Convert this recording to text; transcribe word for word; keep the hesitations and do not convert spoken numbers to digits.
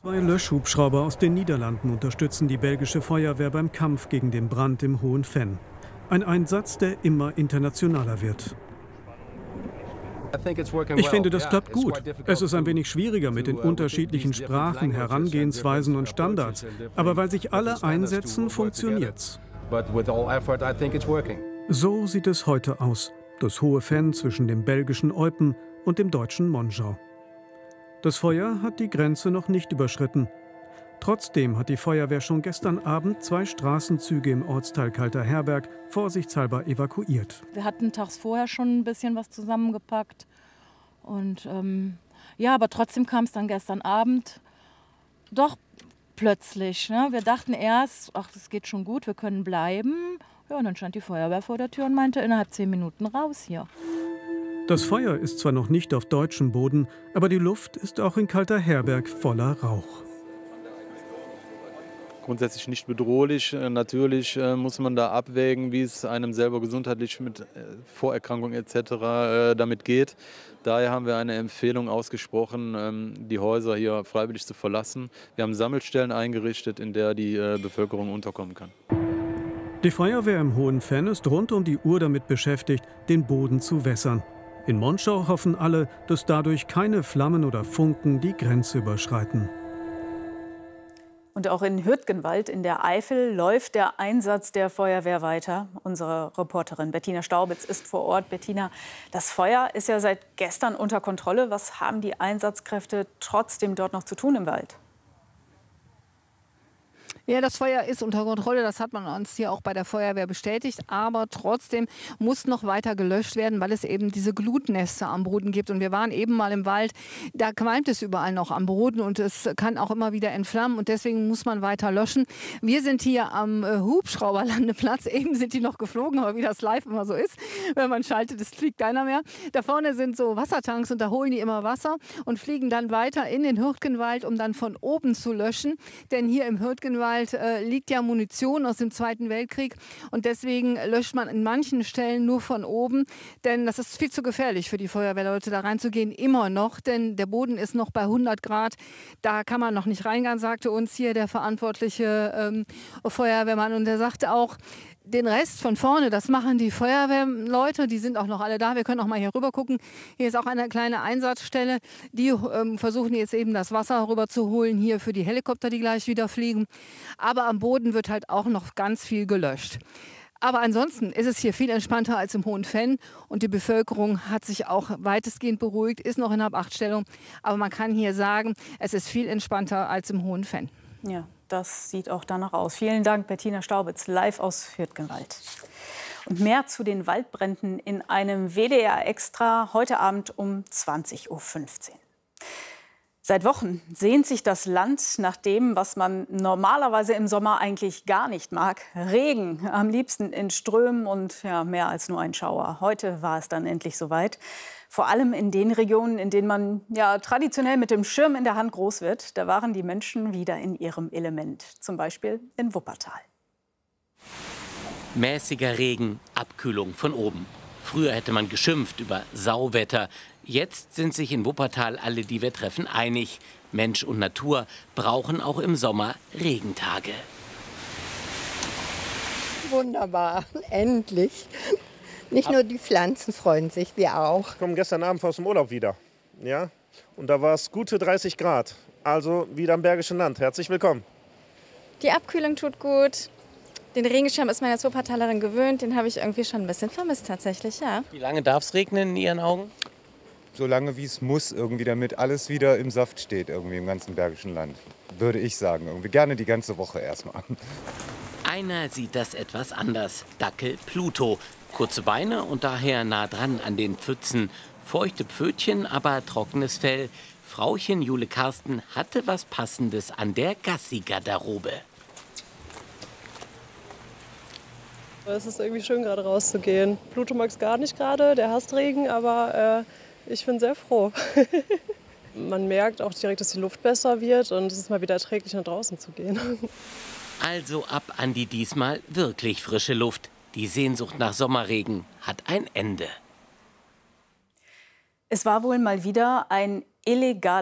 Zwei Löschhubschrauber aus den Niederlanden unterstützen die belgische Feuerwehr beim Kampf gegen den Brand im Hohen Venn. Ein Einsatz, der immer internationaler wird. Ich finde, das klappt gut. Es ist ein wenig schwieriger mit den unterschiedlichen Sprachen, Herangehensweisen und Standards. Aber weil sich alle einsetzen, funktioniert's. So sieht es heute aus. Das Hohe Venn zwischen dem belgischen Eupen und dem deutschen Monschau. Das Feuer hat die Grenze noch nicht überschritten. Trotzdem hat die Feuerwehr schon gestern Abend zwei Straßenzüge im Ortsteil Kalterherberg vorsichtshalber evakuiert. Wir hatten tags vorher schon ein bisschen was zusammengepackt. Und ähm, ja, aber trotzdem kam es dann gestern Abend doch plötzlich. Ne? Wir dachten erst, ach, das geht schon gut, wir können bleiben. Ja, und dann stand die Feuerwehr vor der Tür und meinte, innerhalb zehn Minuten raus hier. Das Feuer ist zwar noch nicht auf deutschem Boden, aber die Luft ist auch in Kalterherberg voller Rauch. Grundsätzlich nicht bedrohlich. Natürlich muss man da abwägen, wie es einem selber gesundheitlich mit Vorerkrankungen et cetera damit geht. Daher haben wir eine Empfehlung ausgesprochen, die Häuser hier freiwillig zu verlassen. Wir haben Sammelstellen eingerichtet, in der die Bevölkerung unterkommen kann. Die Feuerwehr im Hohen Venn ist rund um die Uhr damit beschäftigt, den Boden zu wässern. In Monschau hoffen alle, dass dadurch keine Flammen oder Funken die Grenze überschreiten. Und auch in Hürtgenwald in der Eifel läuft der Einsatz der Feuerwehr weiter. Unsere Reporterin Bettina Staubitz ist vor Ort. Bettina, das Feuer ist ja seit gestern unter Kontrolle. Was haben die Einsatzkräfte trotzdem dort noch zu tun im Wald? Ja, das Feuer ist unter Kontrolle, das hat man uns hier auch bei der Feuerwehr bestätigt. Aber trotzdem muss noch weiter gelöscht werden, weil es eben diese Glutnester am Boden gibt. Und wir waren eben mal im Wald, da qualmt es überall noch am Boden und es kann auch immer wieder entflammen. Und deswegen muss man weiter löschen. Wir sind hier am äh, Hubschrauberlandeplatz. Eben sind die noch geflogen, aber wie das live immer so ist, wenn man schaltet, es fliegt keiner mehr. Da vorne sind so Wassertanks und da holen die immer Wasser und fliegen dann weiter in den Hürtgenwald, um dann von oben zu löschen. Denn hier im Hürtgenwald liegt ja Munition aus dem Zweiten Weltkrieg und deswegen löscht man in manchen Stellen nur von oben, denn das ist viel zu gefährlich für die Feuerwehrleute, da reinzugehen, immer noch, denn der Boden ist noch bei hundert Grad, da kann man noch nicht reingehen, sagte uns hier der verantwortliche ähm, Feuerwehrmann und der sagte auch, den Rest von vorne, das machen die Feuerwehrleute, die sind auch noch alle da. Wir können auch mal hier rüber gucken. Hier ist auch eine kleine Einsatzstelle. Die ähm, versuchen jetzt eben das Wasser rüber zu holen, hier für die Helikopter, die gleich wieder fliegen. Aber am Boden wird halt auch noch ganz viel gelöscht. Aber ansonsten ist es hier viel entspannter als im Hohen Venn und die Bevölkerung hat sich auch weitestgehend beruhigt, ist noch in Hab-acht-Stellung. Aber man kann hier sagen, es ist viel entspannter als im Hohen Venn. Ja, das sieht auch danach aus. Vielen Dank, Bettina Staubitz, live aus Hürtgenwald. Und mehr zu den Waldbränden in einem W D R-Extra heute Abend um zwanzig Uhr fünfzehn. Seit Wochen sehnt sich das Land nach dem, was man normalerweise im Sommer eigentlich gar nicht mag. Regen, am liebsten in Strömen und ja, mehr als nur ein Schauer. Heute war es dann endlich soweit. Vor allem in den Regionen, in denen man ja traditionell mit dem Schirm in der Hand groß wird, da waren die Menschen wieder in ihrem Element. Zum Beispiel in Wuppertal. Mäßiger Regen, Abkühlung von oben. Früher hätte man geschimpft über Sauwetter. Jetzt sind sich in Wuppertal alle, die wir treffen, einig. Mensch und Natur brauchen auch im Sommer Regentage. Wunderbar, endlich. Nicht nur die Pflanzen freuen sich, wir auch. Ich komme gestern Abend aus dem Urlaub wieder. Ja? Und da war es gute dreißig Grad. Also wieder im Bergischen Land. Herzlich willkommen. Die Abkühlung tut gut. Den Regenschirm ist man als Wuppertalerin gewöhnt. Den habe ich irgendwie schon ein bisschen vermisst tatsächlich, ja. Wie lange darf es regnen in Ihren Augen? So lange wie es muss, irgendwie, damit alles wieder im Saft steht, irgendwie im ganzen Bergischen Land. Würde ich sagen. Irgendwie gerne die ganze Woche erstmal. Einer sieht das etwas anders. Dackel Pluto. Kurze Beine und daher nah dran an den Pfützen. Feuchte Pfötchen, aber trockenes Fell. Frauchen Jule Karsten hatte was Passendes an der Gassi-Garderobe. Es ist irgendwie schön, gerade rauszugehen. Pluto mag es gar nicht gerade, der hasst Regen, aber äh, ich bin sehr froh. Man merkt auch direkt, dass die Luft besser wird und es ist mal wieder erträglich, nach draußen zu gehen. Also ab an die diesmal wirklich frische Luft. Die Sehnsucht nach Sommerregen hat ein Ende. Es war wohl mal wieder ein illegaler